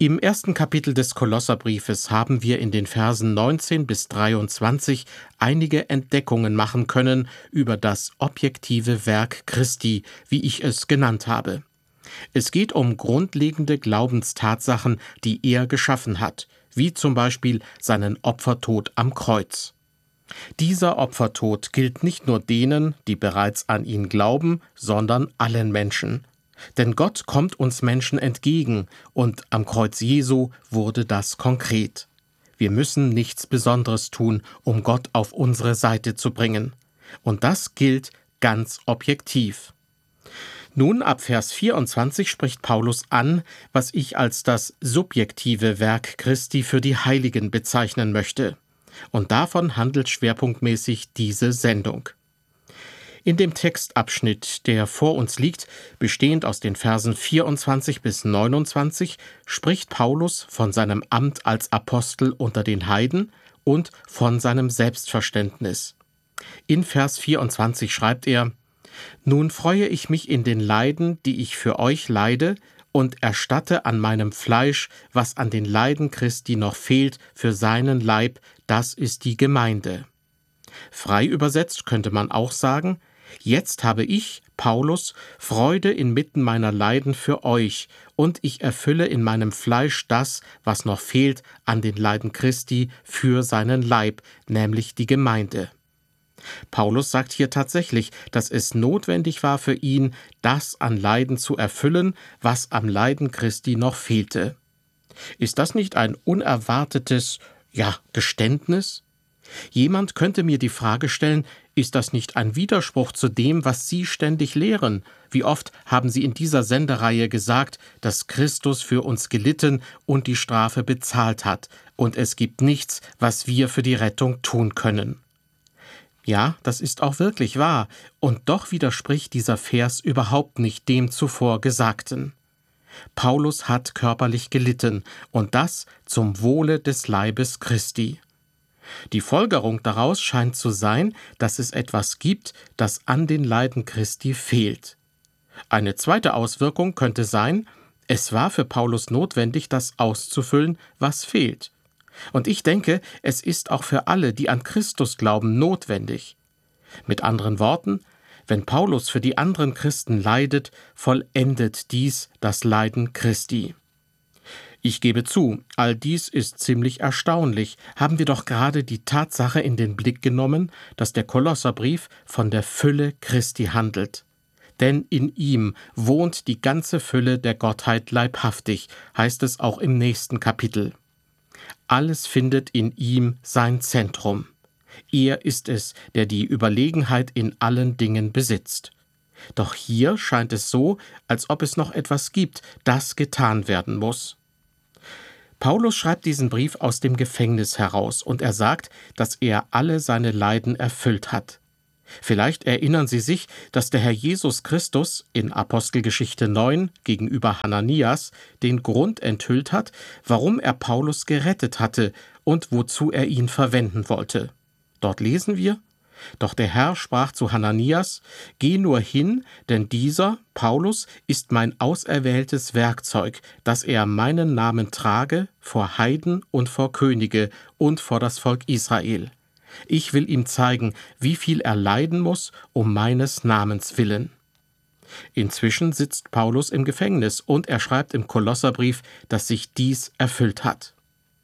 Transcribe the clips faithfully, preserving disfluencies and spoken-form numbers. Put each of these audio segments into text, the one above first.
Im ersten Kapitel des Kolosserbriefes haben wir in den Versen neunzehn bis dreiundzwanzig einige Entdeckungen machen können über das objektive Werk Christi, wie ich es genannt habe. Es geht um grundlegende Glaubenstatsachen, die er geschaffen hat, wie zum Beispiel seinen Opfertod am Kreuz. Dieser Opfertod gilt nicht nur denen, die bereits an ihn glauben, sondern allen Menschen. Denn Gott kommt uns Menschen entgegen, und am Kreuz Jesu wurde das konkret. Wir müssen nichts Besonderes tun, um Gott auf unsere Seite zu bringen. Und das gilt ganz objektiv. Nun, ab Vers vierundzwanzig spricht Paulus an, was ich als das subjektive Werk Christi für die Heiligen bezeichnen möchte. Und davon handelt schwerpunktmäßig diese Sendung. In dem Textabschnitt, der vor uns liegt, bestehend aus den Versen vierundzwanzig bis neunundzwanzig, spricht Paulus von seinem Amt als Apostel unter den Heiden und von seinem Selbstverständnis. In Vers vierundzwanzig schreibt er: »Nun freue ich mich in den Leiden, die ich für euch leide, und erstatte an meinem Fleisch, was an den Leiden Christi noch fehlt, für seinen Leib, das ist die Gemeinde.« Frei übersetzt könnte man auch sagen: Jetzt habe ich, Paulus, Freude inmitten meiner Leiden für euch, und ich erfülle in meinem Fleisch das, was noch fehlt an den Leiden Christi für seinen Leib, nämlich die Gemeinde. Paulus sagt hier tatsächlich, dass es notwendig war für ihn, das an Leiden zu erfüllen, was am Leiden Christi noch fehlte. Ist das nicht ein unerwartetes, ja, Geständnis? Jemand könnte mir die Frage stellen, ist das nicht ein Widerspruch zu dem, was Sie ständig lehren? Wie oft haben Sie in dieser Sendereihe gesagt, dass Christus für uns gelitten und die Strafe bezahlt hat, und es gibt nichts, was wir für die Rettung tun können? Ja, das ist auch wirklich wahr, und doch widerspricht dieser Vers überhaupt nicht dem zuvor Gesagten. Paulus hat körperlich gelitten, und das zum Wohle des Leibes Christi. Die Folgerung daraus scheint zu sein, dass es etwas gibt, das an den Leiden Christi fehlt. Eine zweite Auswirkung könnte sein, es war für Paulus notwendig, das auszufüllen, was fehlt. Und ich denke, es ist auch für alle, die an Christus glauben, notwendig. Mit anderen Worten, wenn Paulus für die anderen Christen leidet, vollendet dies das Leiden Christi. Ich gebe zu, all dies ist ziemlich erstaunlich. Haben wir doch gerade die Tatsache in den Blick genommen, dass der Kolosserbrief von der Fülle Christi handelt. Denn in ihm wohnt die ganze Fülle der Gottheit leibhaftig, heißt es auch im nächsten Kapitel. Alles findet in ihm sein Zentrum. Er ist es, der die Überlegenheit in allen Dingen besitzt. Doch hier scheint es so, als ob es noch etwas gibt, das getan werden muss. Paulus schreibt diesen Brief aus dem Gefängnis heraus, und er sagt, dass er alle seine Leiden erfüllt hat. Vielleicht erinnern Sie sich, dass der Herr Jesus Christus in Apostelgeschichte neun gegenüber Hananias den Grund enthüllt hat, warum er Paulus gerettet hatte und wozu er ihn verwenden wollte. Dort lesen wir: Doch der Herr sprach zu Hananias: Geh nur hin, denn dieser, Paulus, ist mein auserwähltes Werkzeug, dass er meinen Namen trage vor Heiden und vor Könige und vor das Volk Israel. Ich will ihm zeigen, wie viel er leiden muss, um meines Namens willen. Inzwischen sitzt Paulus im Gefängnis, und er schreibt im Kolosserbrief, dass sich dies erfüllt hat.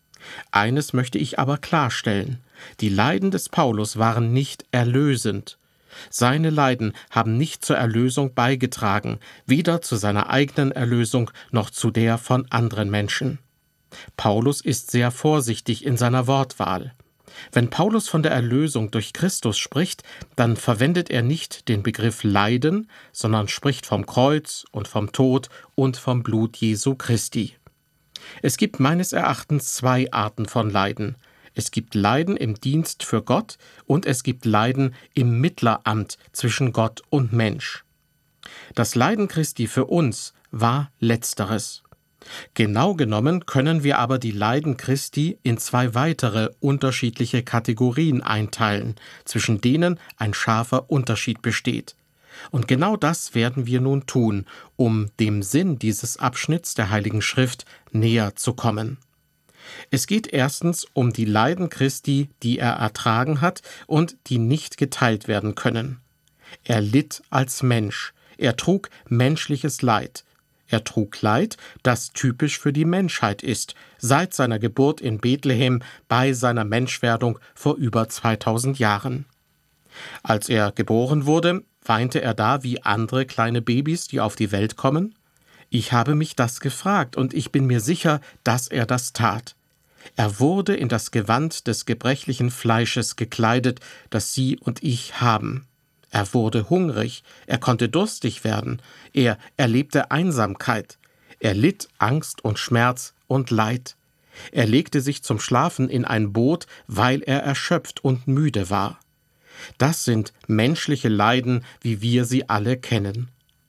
Eines möchte ich aber klarstellen: Die Leiden des Paulus waren nicht erlösend. Seine Leiden haben nicht zur Erlösung beigetragen, weder zu seiner eigenen Erlösung noch zu der von anderen Menschen. Paulus ist sehr vorsichtig in seiner Wortwahl. Wenn Paulus von der Erlösung durch Christus spricht, dann verwendet er nicht den Begriff Leiden, sondern spricht vom Kreuz und vom Tod und vom Blut Jesu Christi. Es gibt meines Erachtens zwei Arten von Leiden. Es gibt Leiden im Dienst für Gott und es gibt Leiden im Mittleramt zwischen Gott und Mensch. Das Leiden Christi für uns war Letzteres. Genau genommen können wir aber die Leiden Christi in zwei weitere unterschiedliche Kategorien einteilen, zwischen denen ein scharfer Unterschied besteht. Und genau das werden wir nun tun, um dem Sinn dieses Abschnitts der Heiligen Schrift näher zu kommen. Es geht erstens um die Leiden Christi, die er ertragen hat und die nicht geteilt werden können. Er litt als Mensch, er trug menschliches Leid. Er trug Leid, das typisch für die Menschheit ist, seit seiner Geburt in Bethlehem bei seiner Menschwerdung vor über zweitausend Jahren. Als er geboren wurde, weinte er da wie andere kleine Babys, die auf die Welt kommen? Ich habe mich das gefragt und ich bin mir sicher, dass er das tat. Er wurde in das Gewand des gebrechlichen Fleisches gekleidet, das Sie und ich haben. Er wurde hungrig, er konnte durstig werden, er erlebte Einsamkeit, er litt Angst und Schmerz und Leid. Er legte sich zum Schlafen in ein Boot, weil er erschöpft und müde war. Das sind menschliche Leiden, wie wir sie alle kennen.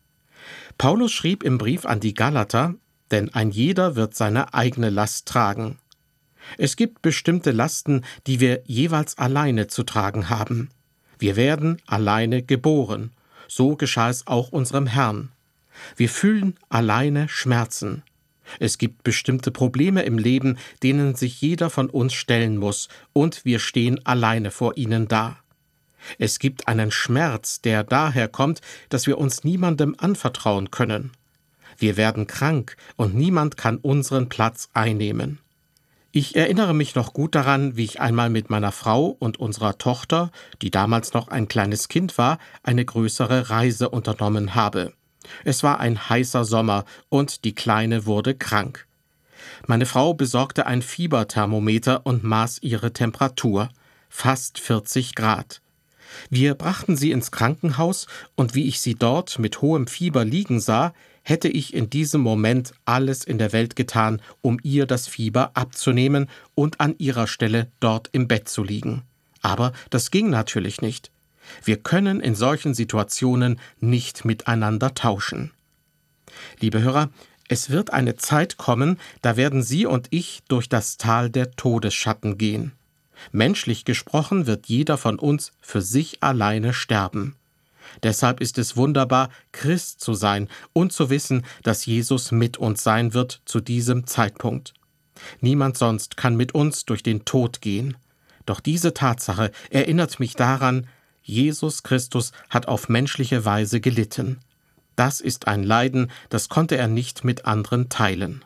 Paulus schrieb im Brief an die Galater, denn ein jeder wird seine eigene Last tragen. Es gibt bestimmte Lasten, die wir jeweils alleine zu tragen haben. Wir werden alleine geboren. So geschah es auch unserem Herrn. Wir fühlen alleine Schmerzen. Es gibt bestimmte Probleme im Leben, denen sich jeder von uns stellen muss, und wir stehen alleine vor ihnen da. Es gibt einen Schmerz, der daher kommt, dass wir uns niemandem anvertrauen können. Wir werden krank und niemand kann unseren Platz einnehmen. Ich erinnere mich noch gut daran, wie ich einmal mit meiner Frau und unserer Tochter, die damals noch ein kleines Kind war, eine größere Reise unternommen habe. Es war ein heißer Sommer und die Kleine wurde krank. Meine Frau besorgte ein Fieberthermometer und maß ihre Temperatur, fast vierzig Grad. Wir brachten sie ins Krankenhaus und wie ich sie dort mit hohem Fieber liegen sah, hätte ich in diesem Moment alles in der Welt getan, um ihr das Fieber abzunehmen und an ihrer Stelle dort im Bett zu liegen. Aber das ging natürlich nicht. Wir können in solchen Situationen nicht miteinander tauschen. Liebe Hörer, es wird eine Zeit kommen, da werden Sie und ich durch das Tal der Todesschatten gehen. Menschlich gesprochen wird jeder von uns für sich alleine sterben. Deshalb ist es wunderbar, Christ zu sein und zu wissen, dass Jesus mit uns sein wird zu diesem Zeitpunkt. Niemand sonst kann mit uns durch den Tod gehen. Doch diese Tatsache erinnert mich daran, Jesus Christus hat auf menschliche Weise gelitten. Das ist ein Leiden, das konnte er nicht mit anderen teilen.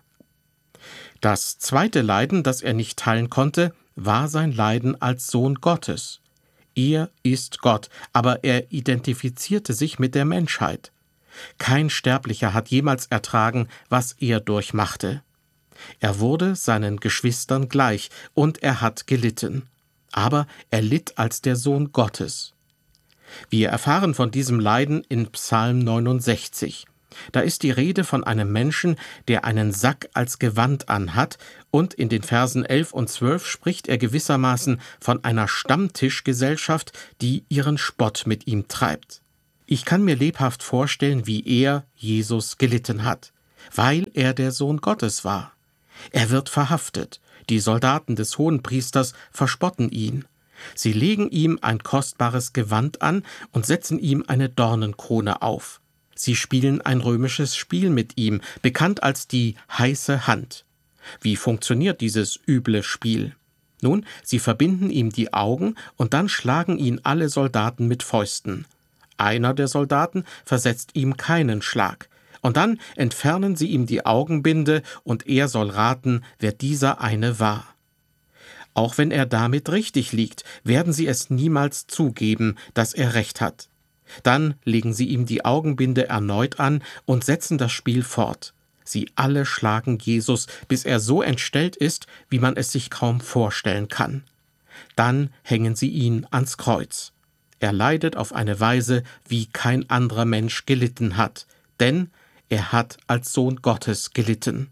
Das zweite Leiden, das er nicht teilen konnte, war sein Leiden als Sohn Gottes. Er ist Gott, aber er identifizierte sich mit der Menschheit. Kein Sterblicher hat jemals ertragen, was er durchmachte. Er wurde seinen Geschwistern gleich und er hat gelitten. Aber er litt als der Sohn Gottes. Wir erfahren von diesem Leiden in Psalm neunundsechzig. Da ist die Rede von einem Menschen, der einen Sack als Gewand anhat, und in den Versen elf und zwölf spricht er gewissermaßen von einer Stammtischgesellschaft, die ihren Spott mit ihm treibt. Ich kann mir lebhaft vorstellen, wie er, Jesus, gelitten hat, weil er der Sohn Gottes war. Er wird verhaftet, die Soldaten des Hohenpriesters verspotten ihn. Sie legen ihm ein kostbares Gewand an und setzen ihm eine Dornenkrone auf. Sie spielen ein römisches Spiel mit ihm, bekannt als die heiße Hand. Wie funktioniert dieses üble Spiel? Nun, sie verbinden ihm die Augen und dann schlagen ihn alle Soldaten mit Fäusten. Einer der Soldaten versetzt ihm keinen Schlag. Und dann entfernen sie ihm die Augenbinde und er soll raten, wer dieser eine war. Auch wenn er damit richtig liegt, werden sie es niemals zugeben, dass er recht hat. Dann legen sie ihm die Augenbinde erneut an und setzen das Spiel fort. Sie alle schlagen Jesus, bis er so entstellt ist, wie man es sich kaum vorstellen kann. Dann hängen sie ihn ans Kreuz. Er leidet auf eine Weise, wie kein anderer Mensch gelitten hat, denn er hat als Sohn Gottes gelitten.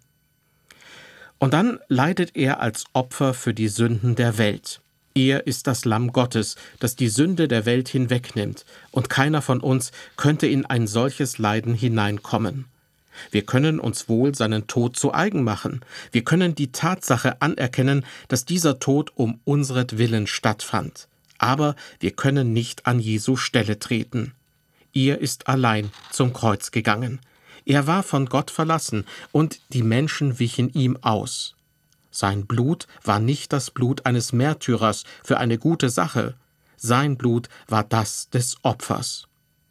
Und dann leidet er als Opfer für die Sünden der Welt. Er ist das Lamm Gottes, das die Sünde der Welt hinwegnimmt, und keiner von uns könnte in ein solches Leiden hineinkommen. Wir können uns wohl seinen Tod zu eigen machen. Wir können die Tatsache anerkennen, dass dieser Tod um unseretwillen stattfand. Aber wir können nicht an Jesu Stelle treten. Er ist allein zum Kreuz gegangen. Er war von Gott verlassen, und die Menschen wichen ihm aus. Sein Blut war nicht das Blut eines Märtyrers für eine gute Sache. Sein Blut war das des Opfers.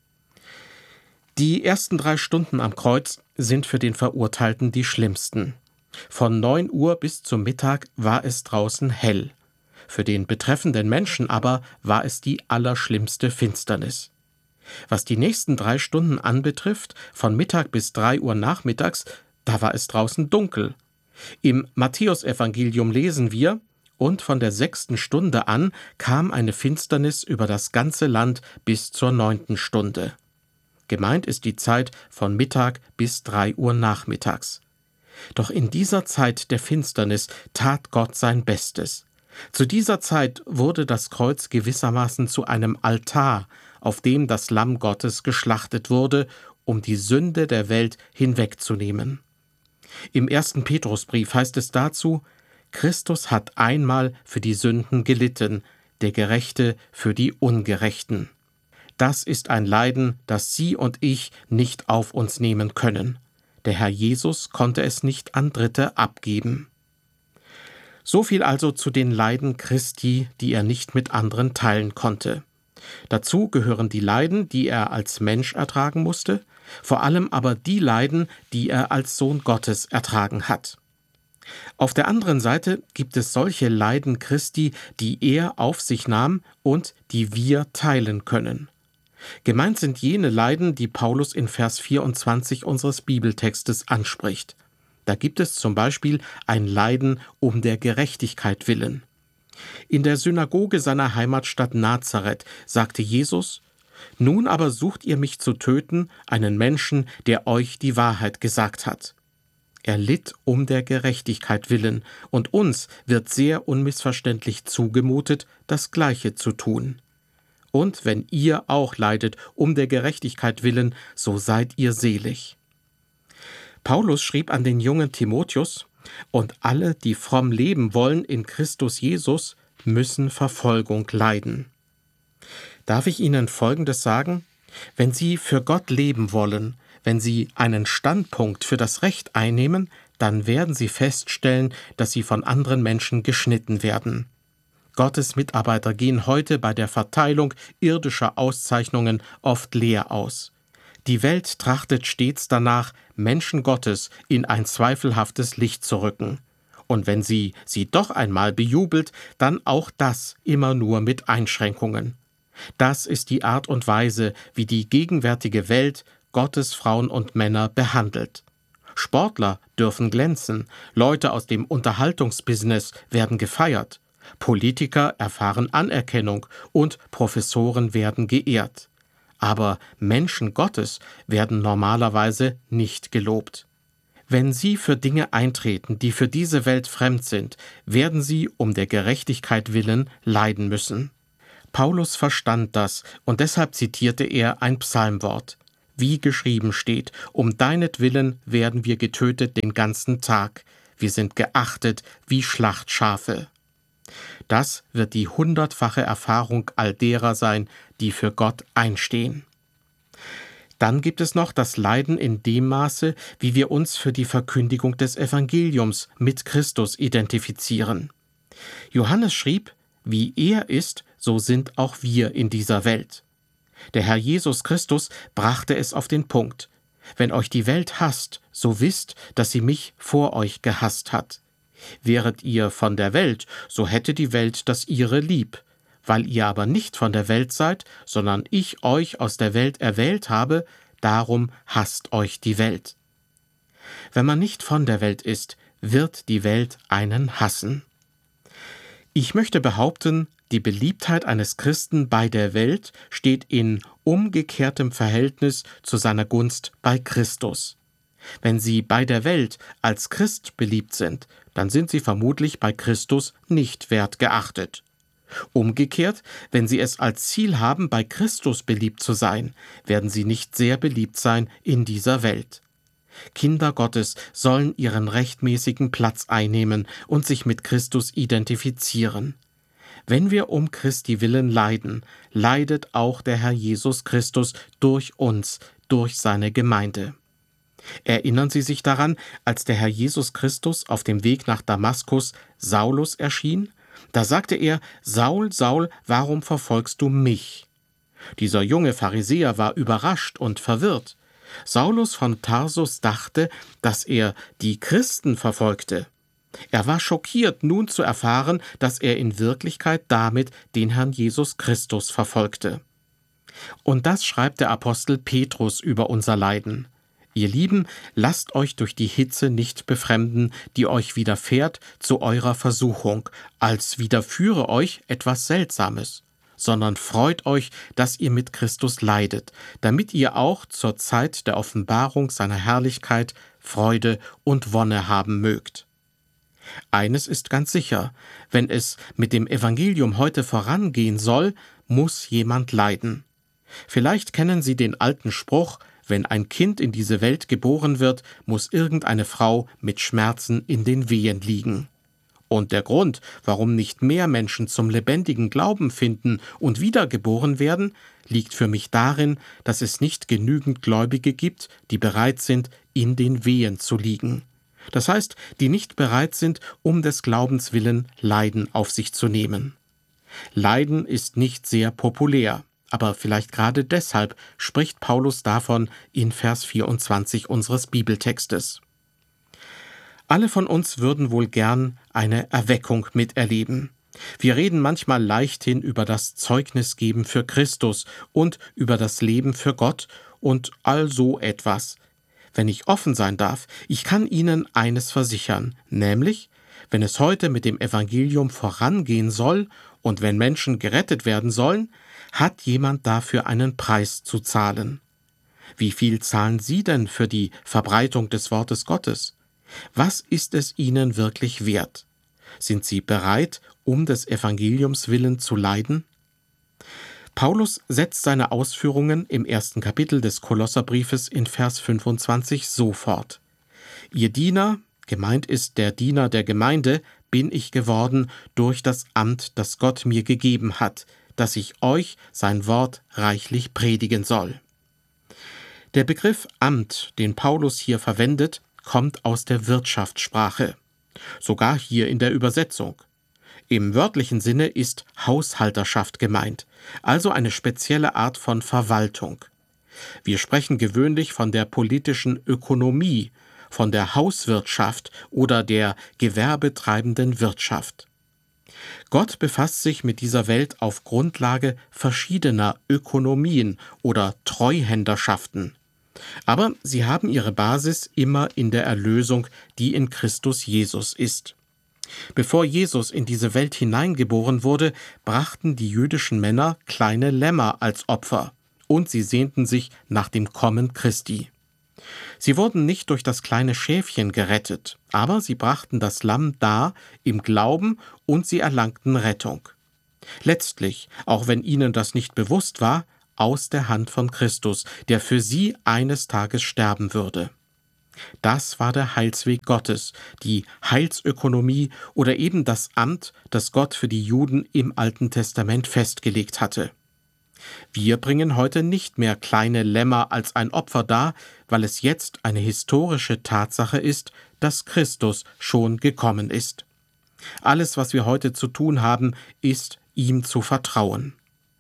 Die ersten drei Stunden am Kreuz sind für den Verurteilten die schlimmsten. Von neun Uhr bis zum Mittag war es draußen hell. Für den betreffenden Menschen aber war es die allerschlimmste Finsternis. Was die nächsten drei Stunden anbetrifft, von Mittag bis drei Uhr nachmittags, da war es draußen dunkel. Im Matthäusevangelium lesen wir: Und von der sechsten Stunde an kam eine Finsternis über das ganze Land bis zur neunten Stunde. Gemeint ist die Zeit von Mittag bis drei Uhr nachmittags. Doch in dieser Zeit der Finsternis tat Gott sein Bestes. Zu dieser Zeit wurde das Kreuz gewissermaßen zu einem Altar, auf dem das Lamm Gottes geschlachtet wurde, um die Sünde der Welt hinwegzunehmen. Im ersten Petrusbrief heißt es dazu: Christus hat einmal für die Sünden gelitten, der Gerechte für die Ungerechten. Das ist ein Leiden, das Sie und ich nicht auf uns nehmen können. Der Herr Jesus konnte es nicht an Dritte abgeben. So viel also zu den Leiden Christi, die er nicht mit anderen teilen konnte. Dazu gehören die Leiden, die er als Mensch ertragen musste, vor allem aber die Leiden, die er als Sohn Gottes ertragen hat. Auf der anderen Seite gibt es solche Leiden Christi, die er auf sich nahm und die wir teilen können. Gemeint sind jene Leiden, die Paulus in Vers vierundzwanzig unseres Bibeltextes anspricht. Da gibt es zum Beispiel ein Leiden um der Gerechtigkeit willen. In der Synagoge seiner Heimatstadt Nazareth sagte Jesus: Nun aber sucht ihr mich zu töten, einen Menschen, der euch die Wahrheit gesagt hat. Er litt um der Gerechtigkeit willen, und uns wird sehr unmissverständlich zugemutet, das Gleiche zu tun. Und wenn ihr auch leidet um der Gerechtigkeit willen, so seid ihr selig. Paulus schrieb an den jungen Timotheus: Und alle, die fromm leben wollen in Christus Jesus, müssen Verfolgung leiden. Darf ich Ihnen Folgendes sagen? Wenn Sie für Gott leben wollen, wenn Sie einen Standpunkt für das Recht einnehmen, dann werden Sie feststellen, dass Sie von anderen Menschen geschnitten werden. Gottes Mitarbeiter gehen heute bei der Verteilung irdischer Auszeichnungen oft leer aus. Die Welt trachtet stets danach, Menschen Gottes in ein zweifelhaftes Licht zu rücken. Und wenn sie sie doch einmal bejubelt, dann auch das immer nur mit Einschränkungen. Das ist die Art und Weise, wie die gegenwärtige Welt Gottes Frauen und Männer behandelt. Sportler dürfen glänzen, Leute aus dem Unterhaltungsbusiness werden gefeiert, Politiker erfahren Anerkennung und Professoren werden geehrt. Aber Menschen Gottes werden normalerweise nicht gelobt. Wenn sie für Dinge eintreten, die für diese Welt fremd sind, werden sie um der Gerechtigkeit willen leiden müssen. Paulus verstand das, und deshalb zitierte er ein Psalmwort. Wie geschrieben steht: Um deinetwillen werden wir getötet den ganzen Tag. Wir sind geachtet wie Schlachtschafe. Das wird die hundertfache Erfahrung all derer sein, die für Gott einstehen. Dann gibt es noch das Leiden in dem Maße, wie wir uns für die Verkündigung des Evangeliums mit Christus identifizieren. Johannes schrieb: Wie er ist, so sind auch wir in dieser Welt. Der Herr Jesus Christus brachte es auf den Punkt: Wenn euch die Welt hasst, so wisst, dass sie mich vor euch gehasst hat. Wäret ihr von der Welt, so hätte die Welt das ihre lieb. Weil ihr aber nicht von der Welt seid, sondern ich euch aus der Welt erwählt habe, darum hasst euch die Welt. Wenn man nicht von der Welt ist, wird die Welt einen hassen. Ich möchte behaupten, die Beliebtheit eines Christen bei der Welt steht in umgekehrtem Verhältnis zu seiner Gunst bei Christus. Wenn Sie bei der Welt als Christ beliebt sind, dann sind Sie vermutlich bei Christus nicht wert geachtet. Umgekehrt, wenn Sie es als Ziel haben, bei Christus beliebt zu sein, werden Sie nicht sehr beliebt sein in dieser Welt. Kinder Gottes sollen ihren rechtmäßigen Platz einnehmen und sich mit Christus identifizieren. Wenn wir um Christi willen leiden, leidet auch der Herr Jesus Christus durch uns, durch seine Gemeinde. Erinnern Sie sich daran, als der Herr Jesus Christus auf dem Weg nach Damaskus Saulus erschien? Da sagte er: »Saul, Saul, warum verfolgst du mich?« Dieser junge Pharisäer war überrascht und verwirrt. Saulus von Tarsus dachte, dass er die Christen verfolgte. Er war schockiert, nun zu erfahren, dass er in Wirklichkeit damit den Herrn Jesus Christus verfolgte. Und das schreibt der Apostel Petrus über unser Leiden. Ihr Lieben, lasst euch durch die Hitze nicht befremden, die euch widerfährt zu eurer Versuchung, als widerführe euch etwas Seltsames, sondern freut euch, dass ihr mit Christus leidet, damit ihr auch zur Zeit der Offenbarung seiner Herrlichkeit Freude und Wonne haben mögt. Eines ist ganz sicher: Wenn es mit dem Evangelium heute vorangehen soll, muss jemand leiden. Vielleicht kennen Sie den alten Spruch: Wenn ein Kind in diese Welt geboren wird, muss irgendeine Frau mit Schmerzen in den Wehen liegen. Und der Grund, warum nicht mehr Menschen zum lebendigen Glauben finden und wiedergeboren werden, liegt für mich darin, dass es nicht genügend Gläubige gibt, die bereit sind, in den Wehen zu liegen. Das heißt, die nicht bereit sind, um des Glaubens willen Leiden auf sich zu nehmen. Leiden ist nicht sehr populär, aber vielleicht gerade deshalb spricht Paulus davon in Vers vierundzwanzig unseres Bibeltextes. Alle von uns würden wohl gern eine Erweckung miterleben. Wir reden manchmal leichthin über das Zeugnisgeben für Christus und über das Leben für Gott und all so etwas. Wenn ich offen sein darf, ich kann Ihnen eines versichern, nämlich, wenn es heute mit dem Evangelium vorangehen soll und wenn Menschen gerettet werden sollen, hat jemand dafür einen Preis zu zahlen. Wie viel zahlen Sie denn für die Verbreitung des Wortes Gottes? Was ist es Ihnen wirklich wert? Sind Sie bereit, um des Evangeliums willen zu leiden? Paulus setzt seine Ausführungen im ersten Kapitel des Kolosserbriefes in Vers fünfundzwanzig so fort: Ihr Diener, gemeint ist der Diener der Gemeinde, bin ich geworden durch das Amt, das Gott mir gegeben hat, dass ich euch sein Wort reichlich predigen soll. Der Begriff Amt, den Paulus hier verwendet, kommt aus der Wirtschaftssprache, sogar hier in der Übersetzung. Im wörtlichen Sinne ist Haushalterschaft gemeint, also eine spezielle Art von Verwaltung. Wir sprechen gewöhnlich von der politischen Ökonomie, von der Hauswirtschaft oder der gewerbetreibenden Wirtschaft. Gott befasst sich mit dieser Welt auf Grundlage verschiedener Ökonomien oder Treuhänderschaften. Aber sie haben ihre Basis immer in der Erlösung, die in Christus Jesus ist. Bevor Jesus in diese Welt hineingeboren wurde, brachten die jüdischen Männer kleine Lämmer als Opfer, und sie sehnten sich nach dem Kommen Christi. Sie wurden nicht durch das kleine Schäfchen gerettet, aber sie brachten das Lamm dar im Glauben und sie erlangten Rettung. Letztlich, auch wenn ihnen das nicht bewusst war, aus der Hand von Christus, der für sie eines Tages sterben würde. Das war der Heilsweg Gottes, die Heilsökonomie oder eben das Amt, das Gott für die Juden im Alten Testament festgelegt hatte. Wir bringen heute nicht mehr kleine Lämmer als ein Opfer dar, weil es jetzt eine historische Tatsache ist, dass Christus schon gekommen ist. Alles, was wir heute zu tun haben, ist, ihm zu vertrauen.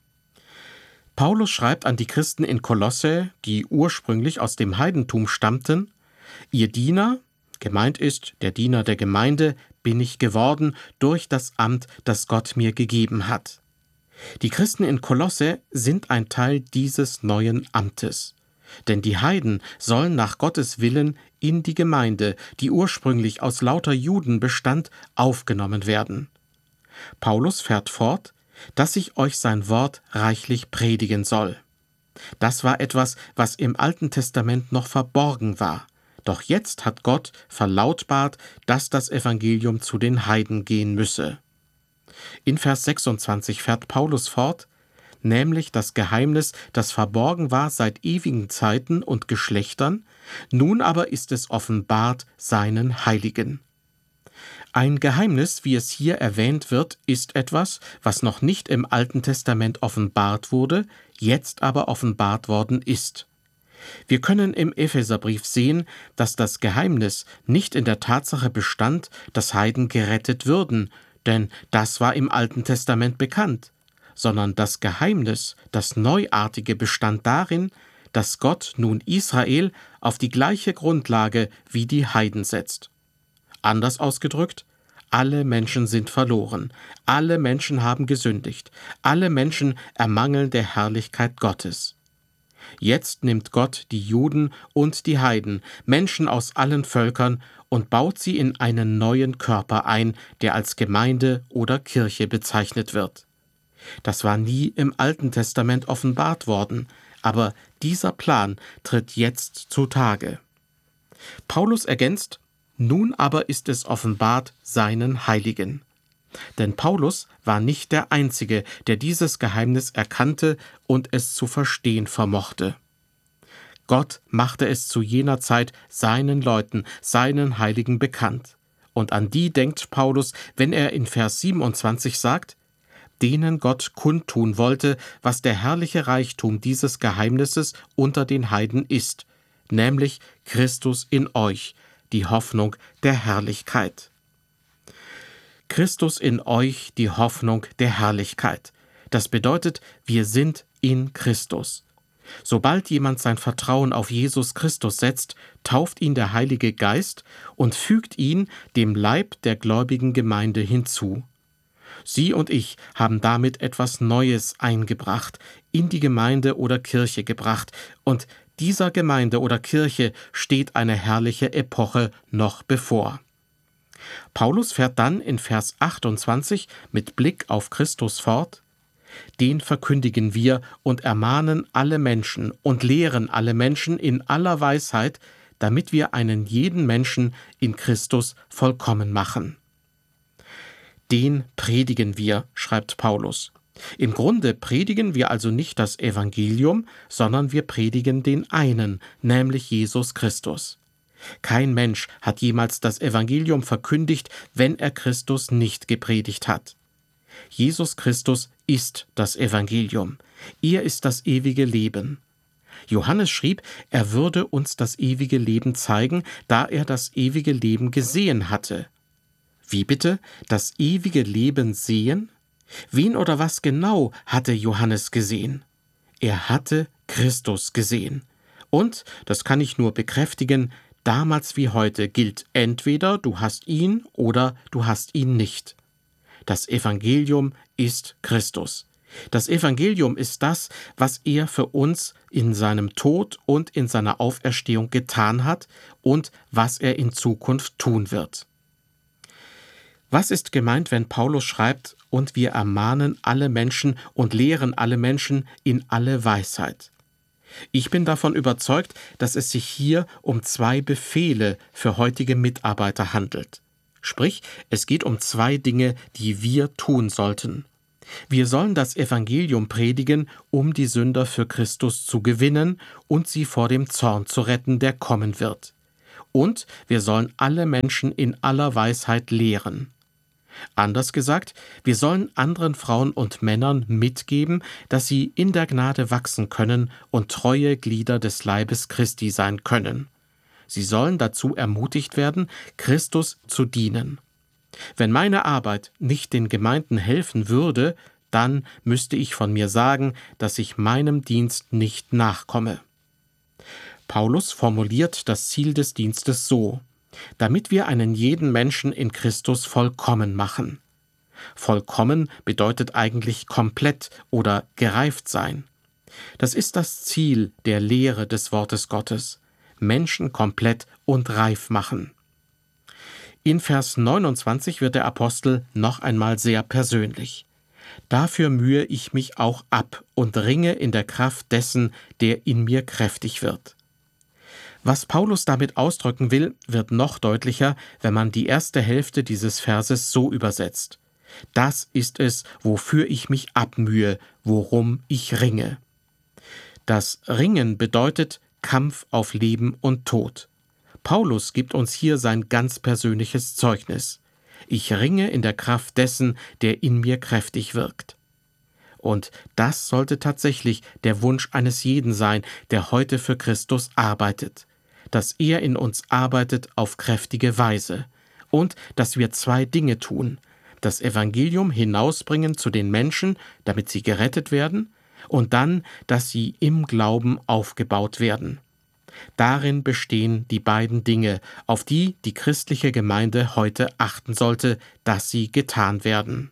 Paulus schreibt an die Christen in Kolosse, die ursprünglich aus dem Heidentum stammten: Ihr Diener, gemeint ist der Diener der Gemeinde, bin ich geworden durch das Amt, das Gott mir gegeben hat. Die Christen in Kolosse sind ein Teil dieses neuen Amtes. Denn die Heiden sollen nach Gottes Willen in die Gemeinde, die ursprünglich aus lauter Juden bestand, aufgenommen werden. Paulus fährt fort, dass ich euch sein Wort reichlich predigen soll. Das war etwas, was im Alten Testament noch verborgen war. Doch jetzt hat Gott verlautbart, dass das Evangelium zu den Heiden gehen müsse. In Vers sechsundzwanzig fährt Paulus fort, nämlich das Geheimnis, das verborgen war seit ewigen Zeiten und Geschlechtern, nun aber ist es offenbart seinen Heiligen. Ein Geheimnis, wie es hier erwähnt wird, ist etwas, was noch nicht im Alten Testament offenbart wurde, jetzt aber offenbart worden ist. Wir können im Epheserbrief sehen, dass das Geheimnis nicht in der Tatsache bestand, dass Heiden gerettet würden, denn das war im Alten Testament bekannt, sondern das Geheimnis, das Neuartige, bestand darin, dass Gott nun Israel auf die gleiche Grundlage wie die Heiden setzt. Anders ausgedrückt, alle Menschen sind verloren, alle Menschen haben gesündigt, alle Menschen ermangeln der Herrlichkeit Gottes. Jetzt nimmt Gott die Juden und die Heiden, Menschen aus allen Völkern, und baut sie in einen neuen Körper ein, der als Gemeinde oder Kirche bezeichnet wird. Das war nie im Alten Testament offenbart worden, aber dieser Plan tritt jetzt zutage. Paulus ergänzt: Nun aber ist es offenbart seinen Heiligen. Denn Paulus war nicht der Einzige, der dieses Geheimnis erkannte und es zu verstehen vermochte. Gott machte es zu jener Zeit seinen Leuten, seinen Heiligen bekannt. Und an die denkt Paulus, wenn er in Vers siebenundzwanzig sagt: Denen Gott kundtun wollte, was der herrliche Reichtum dieses Geheimnisses unter den Heiden ist, nämlich Christus in euch, die Hoffnung der Herrlichkeit. Christus in euch, die Hoffnung der Herrlichkeit. Das bedeutet, wir sind in Christus. Sobald jemand sein Vertrauen auf Jesus Christus setzt, tauft ihn der Heilige Geist und fügt ihn dem Leib der gläubigen Gemeinde hinzu. Sie und ich haben damit etwas Neues eingebracht, in die Gemeinde oder Kirche gebracht, und dieser Gemeinde oder Kirche steht eine herrliche Epoche noch bevor. Paulus fährt dann in Vers achtundzwanzig mit Blick auf Christus fort: Den verkündigen wir und ermahnen alle Menschen und lehren alle Menschen in aller Weisheit, damit wir einen jeden Menschen in Christus vollkommen machen. Den predigen wir, schreibt Paulus. Im Grunde predigen wir also nicht das Evangelium, sondern wir predigen den einen, nämlich Jesus Christus. Kein Mensch hat jemals das Evangelium verkündigt, wenn er Christus nicht gepredigt hat. Jesus Christus ist das Evangelium. Er ist das ewige Leben. Johannes schrieb, er würde uns das ewige Leben zeigen, da er das ewige Leben gesehen hatte. Wie bitte? Das ewige Leben sehen? Wen oder was genau hatte Johannes gesehen? Er hatte Christus gesehen. Und, das kann ich nur bekräftigen, damals wie heute gilt entweder du hast ihn oder du hast ihn nicht. Das Evangelium ist Christus. Das Evangelium ist das, was er für uns in seinem Tod und in seiner Auferstehung getan hat und was er in Zukunft tun wird. Was ist gemeint, wenn Paulus schreibt, und wir ermahnen alle Menschen und lehren alle Menschen in alle Weisheit? Ich bin davon überzeugt, dass es sich hier um zwei Befehle für heutige Mitarbeiter handelt. Sprich, es geht um zwei Dinge, die wir tun sollten. Wir sollen das Evangelium predigen, um die Sünder für Christus zu gewinnen und sie vor dem Zorn zu retten, der kommen wird. Und wir sollen alle Menschen in aller Weisheit lehren. Anders gesagt, wir sollen anderen Frauen und Männern mitgeben, dass sie in der Gnade wachsen können und treue Glieder des Leibes Christi sein können. Sie sollen dazu ermutigt werden, Christus zu dienen. Wenn meine Arbeit nicht den Gemeinden helfen würde, dann müsste ich von mir sagen, dass ich meinem Dienst nicht nachkomme. Paulus formuliert das Ziel des Dienstes so: damit wir einen jeden Menschen in Christus vollkommen machen. Vollkommen bedeutet eigentlich komplett oder gereift sein. Das ist das Ziel der Lehre des Wortes Gottes: Menschen komplett und reif machen. In Vers neunundzwanzig wird der Apostel noch einmal sehr persönlich. Dafür mühe ich mich auch ab und ringe in der Kraft dessen, der in mir kräftig wird. Was Paulus damit ausdrücken will, wird noch deutlicher, wenn man die erste Hälfte dieses Verses so übersetzt: Das ist es, wofür ich mich abmühe, worum ich ringe. Das Ringen bedeutet Kampf auf Leben und Tod. Paulus gibt uns hier sein ganz persönliches Zeugnis. Ich ringe in der Kraft dessen, der in mir kräftig wirkt. Und das sollte tatsächlich der Wunsch eines jeden sein, der heute für Christus arbeitet, dass er in uns arbeitet auf kräftige Weise und dass wir zwei Dinge tun: das Evangelium hinausbringen zu den Menschen, damit sie gerettet werden, und dann, dass sie im Glauben aufgebaut werden. Darin bestehen die beiden Dinge, auf die die christliche Gemeinde heute achten sollte, dass sie getan werden.